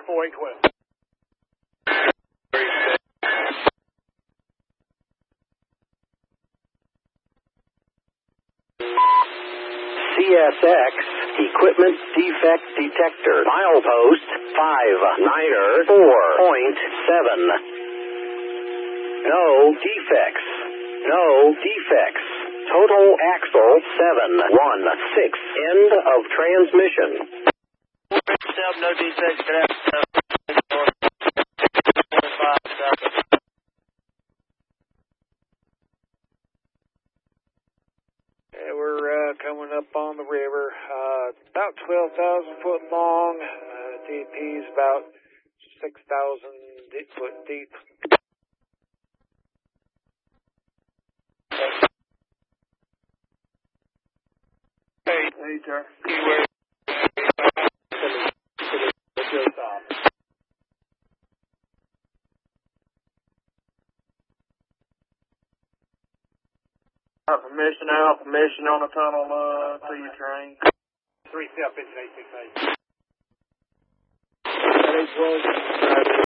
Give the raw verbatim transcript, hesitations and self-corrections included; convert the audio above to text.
four eight twelve. C S X Equipment Defect Detector. Milepost five niner four point seven. No defects. No defects. Total axle seven one six. End of transmission. No defects. Yeah, we're uh, coming up on the river. Uh, about twelve thousand foot long. Uh, D P is about six thousand foot deep. Hey, Hey, sir. permission out, permission on the tunnel uh, to your train. Three self-engine eight six eight. That is